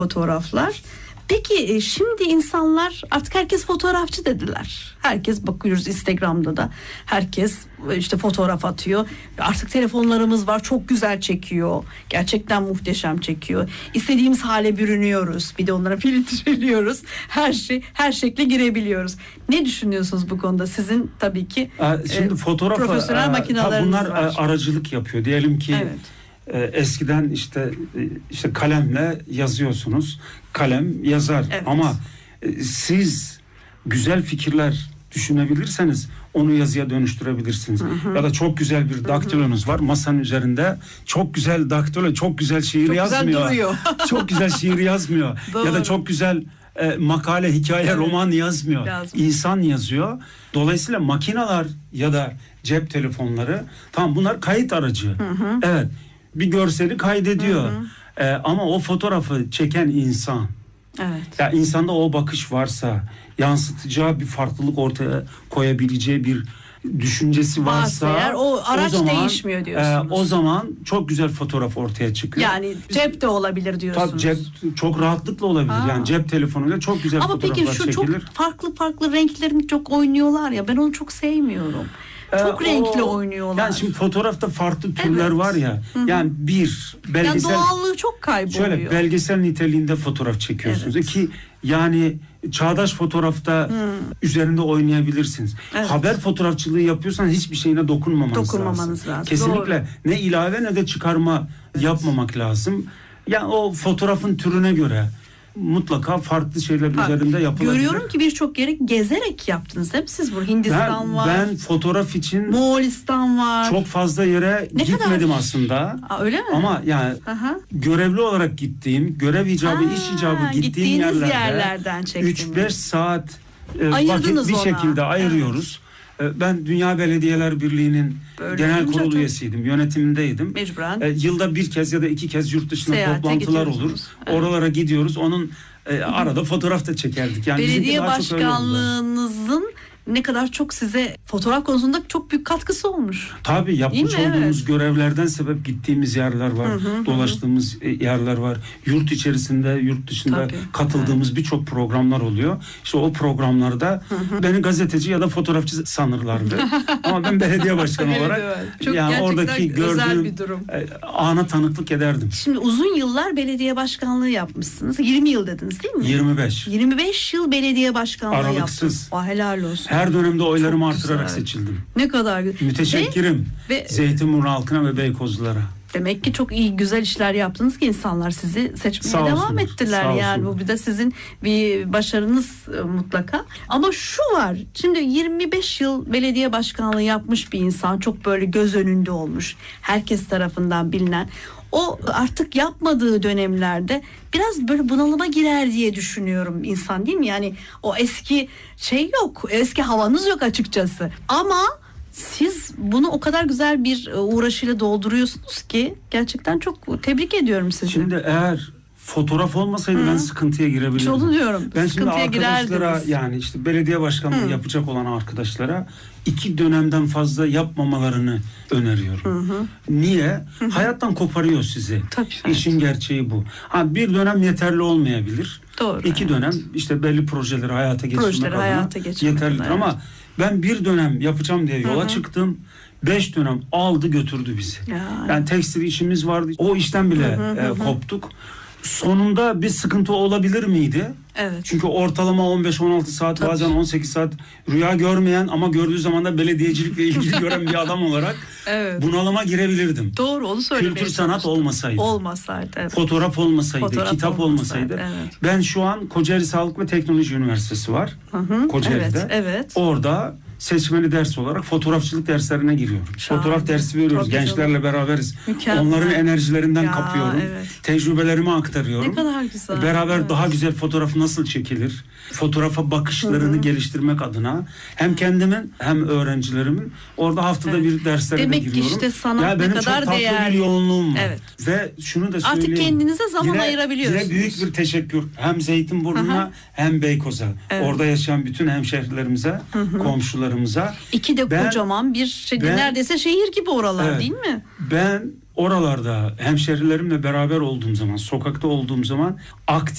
fotoğraflar. Peki şimdi insanlar artık herkes fotoğrafçı dediler. Herkes bakıyoruz Instagram'da da herkes işte fotoğraf atıyor. Artık telefonlarımız var, çok güzel çekiyor. Gerçekten muhteşem çekiyor. İstediğimiz hale bürünüyoruz. Bir de onlara filtreliyoruz. Her şekle girebiliyoruz. Ne düşünüyorsunuz bu konuda? Sizin tabii ki şimdi fotoğraf profesyonel makineleriniz bunlar var. aracılık yapıyor. Diyelim ki Evet. Eskiden işte kalemle yazıyorsunuz. Kalem yazar. Evet. Ama siz güzel fikirler düşünebilirseniz onu yazıya dönüştürebilirsiniz. Ya da çok güzel bir daktilonuz var masanın üzerinde. Çok güzel daktilo, çok güzel şiir Çok yazmıyor. güzel duruyor. Çok güzel şiir yazmıyor. Ya da çok güzel makale, hikaye, roman yazmıyor. İnsan yazıyor. Dolayısıyla makineler ya da cep telefonları, tamam, bunlar kayıt aracı. Evet. Bir görseli kaydediyor. Ama o fotoğrafı çeken insan. Evet. Ya insanda o bakış varsa, yansıtacağı bir farklılık ortaya koyabileceği bir düşüncesi varsa eğer o araç zaman, değişmiyor diyorsunuz. O zaman çok güzel fotoğraf ortaya çıkıyor. Yani cep de olabilir diyorsunuz. Tabii cep çok rahatlıkla olabilir. Yani cep telefonuyla çok güzel ama fotoğraflar peki şu çekilir. çok farklı renklerini çok oynuyorlar ya, ben onu çok sevmiyorum. Çok renkli oynuyorlar. Yani şimdi fotoğrafta farklı türler var ya. Yani bir belgesel, yani doğallığı çok kayboluyor. Şöyle belgesel niteliğinde fotoğraf çekiyorsunuz ki yani çağdaş fotoğrafta üzerinde oynayabilirsiniz. Haber fotoğrafçılığı yapıyorsanız hiçbir şeyine dokunmamanız lazım. Kesinlikle. Doğru. Ne ilave ne de çıkarma yapmamak lazım. Yani o fotoğrafın türüne göre mutlaka farklı şeyler üzerinde yapılabilir. Görüyorum ki birçok yeri gezerek yaptınız değil mi siz? Bu Hindistan var. Ben fotoğraf için Moğolistan var. Çok fazla yere gitmedim aslında. Öyle mi? Ama yani görevli olarak gittiğim, görev icabı, iş icabı gittiğim yerlerden 3-5 saat ayırdınız vakit bir şekilde ayırıyoruz. Ben Dünya Belediyeler Birliği'nin genel kurul üyesiydim, yönetimindeydim. Mecburen. Yılda bir kez ya da 2 kez yurt dışında toplantılar olur. Oralara gidiyoruz. Onun arada fotoğraf da çekerdik. Yani belediye başkanlığınızın ne kadar çok size fotoğraf konusunda çok büyük katkısı olmuş. Tabii yapmış olduğumuz görevlerden sebep gittiğimiz yerler var. Dolaştığımız yerler var. Yurt içerisinde, yurt dışında katıldığımız birçok programlar oluyor. İşte o programlarda beni gazeteci ya da fotoğrafçı sanırlardı. Ama ben belediye başkanı olarak yani oradaki gördüğüm bir durum. Ana tanıklık ederdim. Şimdi uzun yıllar belediye başkanlığı yapmışsınız. 20 yıl dediniz değil mi? 25. 25 yıl belediye başkanlığı aralıksız. yaptınız. Helal olsun. Her dönemde oylarımı artırarak seçildim. Ne kadar güzel. Müteşekkirim. Zeytinburnu halkına ve Beykozlulara. Demek ki çok iyi, güzel işler yaptınız ki insanlar sizi seçmeye devam ettiler. Yani bu bir de sizin bir başarınız mutlaka. Ama şu var. Şimdi 25 yıl belediye başkanlığı yapmış bir insan, çok böyle göz önünde olmuş. Herkes tarafından bilinen. O artık yapmadığı dönemlerde biraz böyle bunalıma girer diye düşünüyorum insan, değil mi? Yani o eski yok. Eski havanız yok açıkçası. Ama siz bunu o kadar güzel bir uğraşıyla dolduruyorsunuz ki gerçekten çok tebrik ediyorum sizi. Şimdi eğer fotoğraf olmasaydı ben sıkıntıya girebilirdim. İşte onu diyorum. Ben şimdi arkadaşlara yani işte belediye başkanlığı yapacak olan arkadaşlara 2 dönemden fazla yapmamalarını öneriyorum. Niye? Hayattan koparıyor sizi. Tabii, İşin gerçeği bu. Bir dönem yeterli olmayabilir. Doğru. 2 dönem işte belli projeleri hayata geçirmek adına yeterlidir. Ama ben 1 dönem yapacağım diye yola çıktım. 5 dönem aldı götürdü bizi. Yani tekstil işimiz vardı. O işten bile koptuk. Sonunda bir sıkıntı olabilir miydi? Evet. Çünkü ortalama 15-16 saat bazen 18 saat rüya görmeyen ama gördüğü zaman da belediyecilikle ilgili gören bir adam olarak bunalıma girebilirdim. Doğru, onu söylemeye Kültür sanat olmasaydı. Fotoğraf olmasaydı, kitap olmasaydı. Ben şu an Kocaeli Sağlık ve Teknoloji Üniversitesi var. Kocaeli'de. Orada seçmeli ders olarak fotoğrafçılık derslerine giriyorum. Fotoğraf dersi veriyoruz. Gençlerle beraberiz. Onların enerjilerinden kapıyorum. Tecrübelerimi aktarıyorum. Ne kadar güzel. Beraber daha güzel fotoğraf nasıl çekilir? Fotoğrafa bakışlarını geliştirmek adına hem kendimin hem öğrencilerimin orada haftada bir derslere demek giriyorum. Demek ki işte sanat ne kadar değerli. Benim çok tatlı bir yoğunluğum var. Ve şunu da söyleyeyim. Artık kendinize zaman ayırabiliyorsunuz. Yine büyük bir teşekkür hem Zeytinburnu'na hem Beykoz'a. Orada yaşayan bütün hemşehrilerimize, komşularımıza. 2 de kocaman bir neredeyse şehir gibi oralar, değil mi? Ben oralarda hemşehrilerimle beraber olduğum zaman, sokakta olduğum zaman aktif